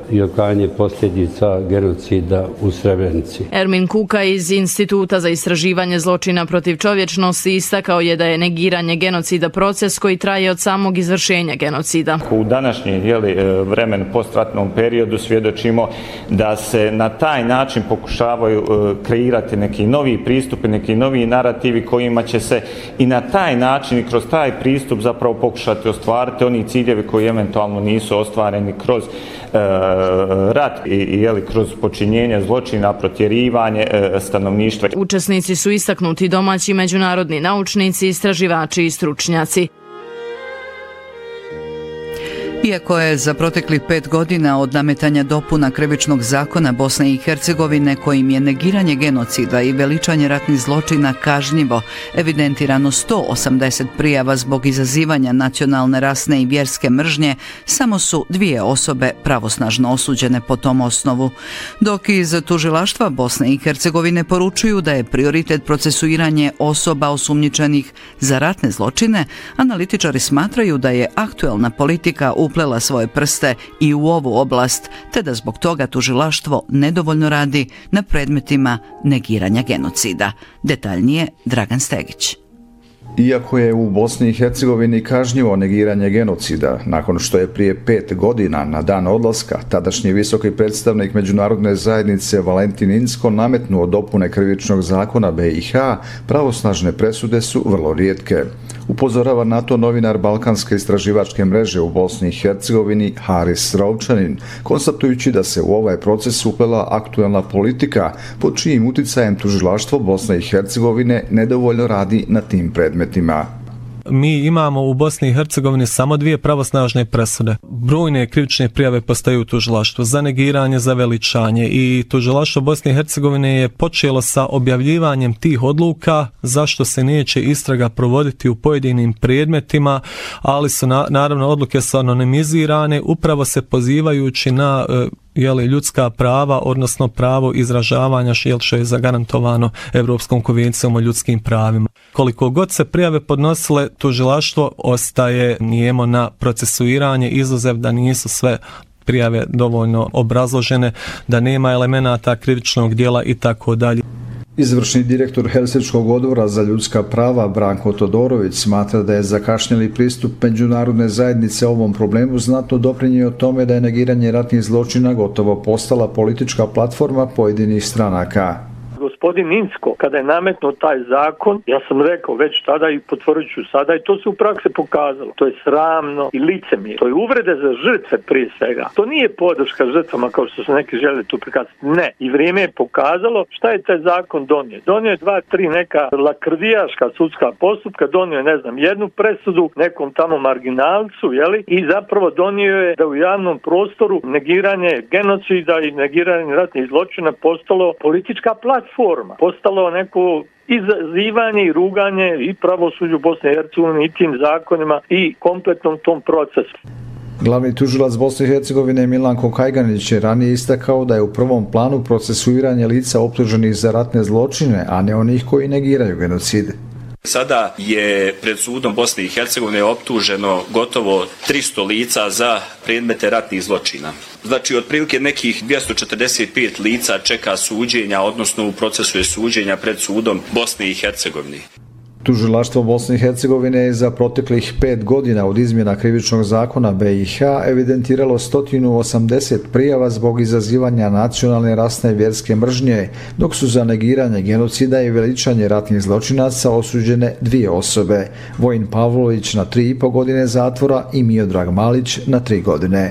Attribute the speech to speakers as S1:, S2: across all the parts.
S1: i otklanjanje posljedica genocida u Srebrenici.
S2: Ermin Kuka iz Instituta za istraživanje zločina protiv čovječnosti istakao je da je negiranje genocida proces koji traje od samog izvršenja genocida.
S3: U današnjem vremenu postratnom periodu svjedočimo da se na taj način pokušavaju kreirati neki novi pristupi, neki novi narativi kojima će se i na taj način i kroz taj pristup zapravo pokušati ostvariti oni ciljevi koji eventualno nisu ostvareni kroz rat i kroz počinjenje zločina, protjerivanje stanovništva.
S2: Učesnici su istaknuti domaći međunarodni naučnici, istraživači i stručnjaci.
S4: Iako je za proteklih 5 godina od nametanja dopuna Krivičnog zakona Bosne i Hercegovine kojim je negiranje genocida i veličanje ratnih zločina kažnjivo, evidentirano 180 prijava zbog izazivanja nacionalne, rasne i vjerske mržnje, samo su 2 osobe pravosnažno osuđene po tom osnovu. Dok iz tužilaštva Bosne i Hercegovine poručuju da je prioritet procesuiranje osoba osumnjičenih za ratne zločine, analitičari smatraju da je aktuelna politika uplela svoje prste i u ovu oblast, te da zbog toga tužilaštvo nedovoljno radi na predmetima negiranja genocida. Detaljnije Dragan Stegić.
S5: Iako je u Bosni i Hercegovini kažnjivo negiranje genocida, nakon što je prije 5 godina na dan odlaska tadašnji visoki predstavnik međunarodne zajednice Valentin Inzko nametnuo dopune Krivičnog zakona BiH, pravosnažne presude su vrlo rijetke. Upozorava na to novinar Balkanske istraživačke mreže u Bosni i Hercegovini Haris Ravčanin, konstatujući da se u ovaj proces uplela aktuelna politika, pod čijim uticajem tužilaštvo Bosne i Hercegovine nedovoljno radi na tim predmetima.
S6: Mi imamo u Bosni i Hercegovini samo 2 pravosnažne presude. Brojne krivične prijave postaju u tužilaštvu za negiranje, za veličanje i tužilaštvo Bosne i Hercegovine je počelo sa objavljivanjem tih odluka zašto se neće istraga provoditi u pojedinim predmetima, ali su naravno odluke su anonimizirane upravo se pozivajući na ljudska prava, odnosno pravo izražavanja što je zagarantovano Evropskom konvencijom o ljudskim pravima. Koliko god se prijave podnosile, tužilaštvo ostaje nijemo na procesuiranje, izuzev da nisu sve prijave dovoljno obrazložene, da nema elemenata krivičnog djela i tako dalje.
S5: Izvršni direktor Helsinškog odbora za ljudska prava Branko Todorović smatra da je zakašnjeli pristup međunarodne zajednice ovom problemu znatno doprinio tome da je negiranje ratnih zločina gotovo postala politička platforma pojedinih stranaka.
S7: Gospodin Inzko, kada je nametnuo taj zakon, ja sam rekao već tada i potvrdit ću sada i to se u praksi pokazalo. To je sramno i licemjerno. To je uvrede za žrtve prije svega. To nije podrška žrtvama kao što su neki žele tu prikazati. Ne. I vrijeme je pokazalo šta je taj zakon donio. Donio je 2-3 neka lakrdijaška sudska postupka, donio je jednu presudu nekom tamo marginalcu, i zapravo donio je da u javnom prostoru negiranje genocida i negiranje ratnih zločina postalo politička platforma. Postalo neko izazivanje i ruganje i pravosuđu Bosne i Hercegovine i tim zakonima i kompletnom tom procesu.
S5: Glavni tužilac Bosne i Hercegovine Milanko Kajganić je ranije istakao da je u prvom planu procesuiranje lica optuženih za ratne zločine, a ne onih koji negiraju genocide.
S8: Sada je pred sudom Bosne i Hercegovine optuženo gotovo 300 lica za predmete ratnih zločina. Znači, otprilike nekih 245 lica čeka suđenja, odnosno u procesu je suđenja pred sudom Bosne i Hercegovine.
S5: Tužilaštvo Bosne i Hercegovine je za proteklih 5 godina od izmjena Krivičnog zakona BiH evidentiralo 180 prijava zbog izazivanja nacionalne, rasne i vjerske mržnje, dok su za negiranje genocida i veličanje ratnih zločinaca osuđene 2 osobe, Vojin Pavlović na 3,5 godine zatvora i Miodrag Malić na 3 godine.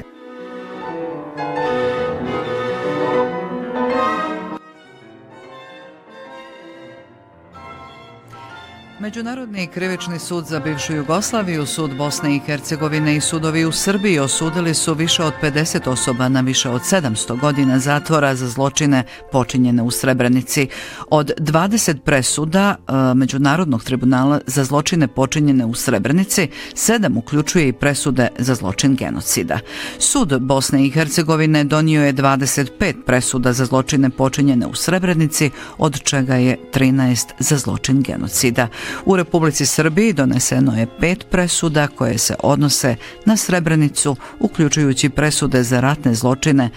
S4: Međunarodni krivični sud za bivšu Jugoslaviju, sud Bosne i Hercegovine i sudovi u Srbiji osudili su više od 50 osoba na više od 700 godina zatvora za zločine počinjene u Srebrenici. Od 20 presuda Međunarodnog tribunala za zločine počinjene u Srebrenici, 7 uključuje i presude za zločin genocida. Sud Bosne i Hercegovine donio je 25 presuda za zločine počinjene u Srebrenici, od čega je 13 za zločin genocida. U Republici Srbiji doneseno je 5 presuda koje se odnose na Srebrenicu, uključujući presude za ratne zločine